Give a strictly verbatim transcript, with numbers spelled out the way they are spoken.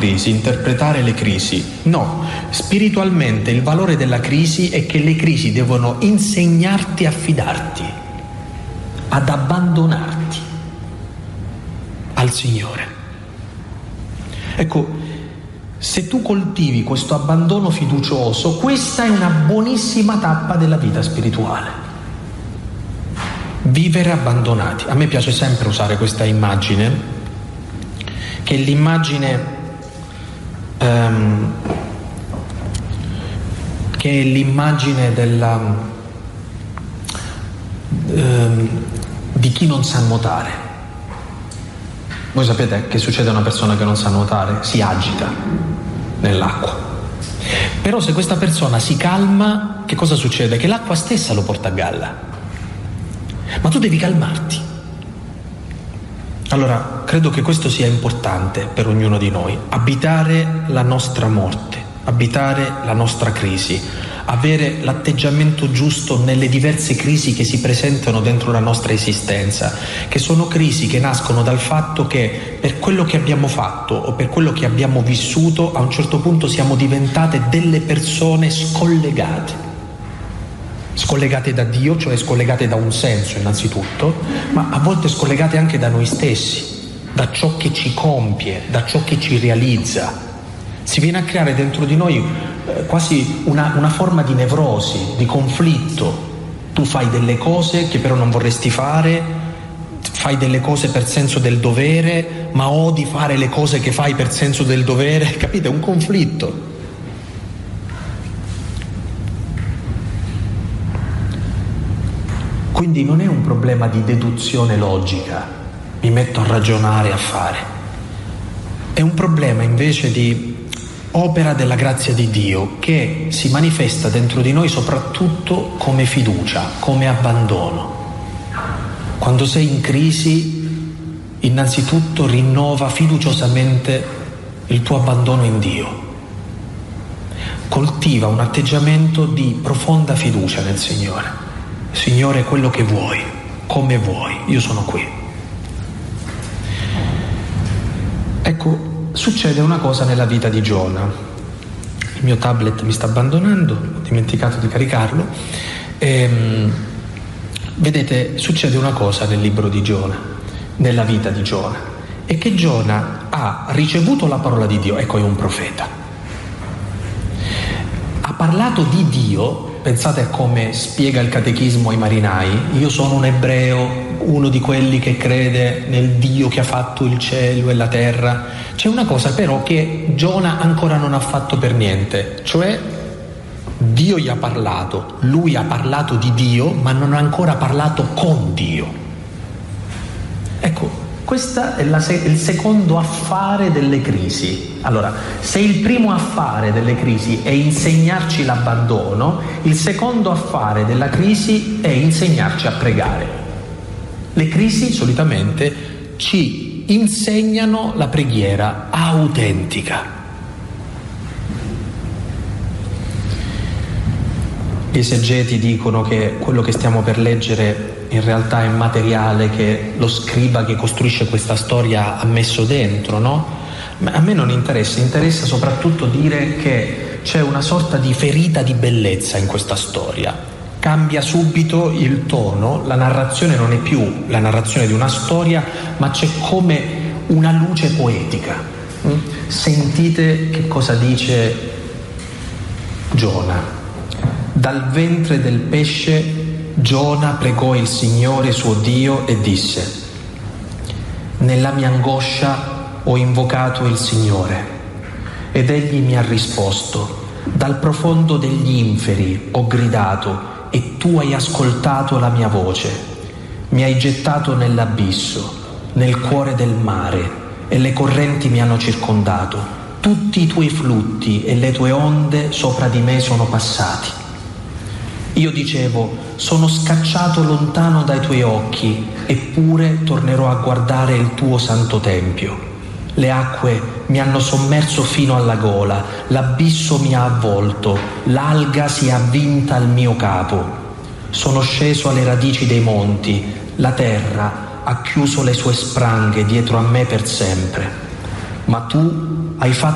crisi, interpretare le crisi. No, spiritualmente il valore della crisi è che le crisi devono insegnarti a fidarti, ad abbandonarti al Signore. Ecco, se tu coltivi questo abbandono fiducioso, questa è una buonissima tappa della vita spirituale. Vivere abbandonati. A me piace sempre usare questa immagine, che è l'immagine um, che è l'immagine della um, di chi non sa nuotare. Voi sapete che succede a una persona che non sa nuotare? Si agita nell'acqua. Però se questa persona si calma, che cosa succede? Che l'acqua stessa lo porta a galla. Ma tu devi calmarti. Allora, credo che questo sia importante per ognuno di noi, abitare la nostra morte, abitare la nostra crisi, avere l'atteggiamento giusto nelle diverse crisi che si presentano dentro la nostra esistenza, che sono crisi che nascono dal fatto che per quello che abbiamo fatto o per quello che abbiamo vissuto, a un certo punto siamo diventate delle persone scollegate. Scollegate da Dio, cioè scollegate da un senso innanzitutto, ma a volte scollegate anche da noi stessi, da ciò che ci compie, da ciò che ci realizza. Si viene a creare dentro di noi eh, quasi una, una forma di nevrosi, di conflitto. Tu fai delle cose che però non vorresti fare, fai delle cose per senso del dovere, ma odi fare le cose che fai per senso del dovere, capite? È un conflitto. Quindi non è un problema di deduzione logica, mi metto a ragionare, a fare. È un problema invece di opera della grazia di Dio che si manifesta dentro di noi soprattutto come fiducia, come abbandono. Quando sei in crisi, innanzitutto rinnova fiduciosamente il tuo abbandono in Dio. Coltiva un atteggiamento di profonda fiducia nel Signore. Signore, quello che vuoi, come vuoi, io sono qui. Ecco, succede una cosa nella vita di Giona. Il mio tablet mi sta abbandonando, ho dimenticato di caricarlo. E, vedete, succede una cosa nel libro di Giona, nella vita di Giona, è che Giona ha ricevuto la parola di Dio, ecco, è un profeta. Ha parlato di Dio. Pensate a come spiega il catechismo ai marinai. Io sono un ebreo, uno di quelli che crede nel Dio che ha fatto il cielo e la terra. C'è una cosa però che Giona ancora non ha fatto per niente, cioè Dio gli ha parlato, lui ha parlato di Dio, ma non ha ancora parlato con Dio. Ecco, questo è la, il secondo affare delle crisi. Allora, se il primo affare delle crisi è insegnarci l'abbandono, il secondo affare della crisi è insegnarci a pregare. Le crisi solitamente ci insegnano la preghiera autentica. Gli esegeti dicono che quello che stiamo per leggere in realtà è materiale che lo scriba che costruisce questa storia ha messo dentro, no? Ma a me non interessa, interessa soprattutto dire che c'è una sorta di ferita di bellezza in questa storia. Cambia subito il tono, la narrazione non è più la narrazione di una storia, ma c'è come una luce poetica. Sentite che cosa dice Giona. Dal ventre del pesce Giona pregò il Signore suo Dio e disse: nella mia angoscia ho invocato il Signore ed egli mi ha risposto. Dal profondo degli inferi ho gridato e tu hai ascoltato la mia voce. Mi hai gettato nell'abisso, nel cuore del mare, e le correnti mi hanno circondato. Tutti i tuoi flutti e le tue onde sopra di me sono passati. Io dicevo: sono scacciato lontano dai tuoi occhi, eppure tornerò a guardare il tuo santo tempio. Le acque mi hanno sommerso fino alla gola, l'abisso mi ha avvolto, l'alga si è avvinta al mio capo. Sono sceso alle radici dei monti, la terra ha chiuso le sue spranghe dietro a me per sempre. Ma tu hai fatto